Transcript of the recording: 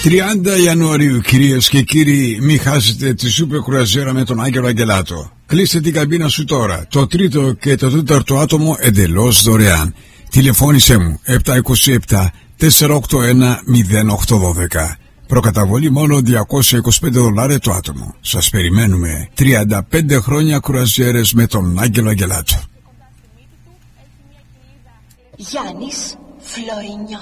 30 Ιανουαρίου, κυρίες και κύριοι, μην χάσετε τη σούπερ κρουαζιέρα με τον Άγγελο Αγγελάτο. Κλείστε την καμπίνα σου τώρα. Το τρίτο και το τέταρτο άτομο εντελώς δωρεάν. Τηλεφώνησέ μου 727 481 0812. Προκαταβολή μόνο $225 το άτομο. Σας περιμένουμε. 35 χρόνια κρουαζιέρες με τον Άγγελο Αγγελάτο. Γιάννης Φλωρινιώτης.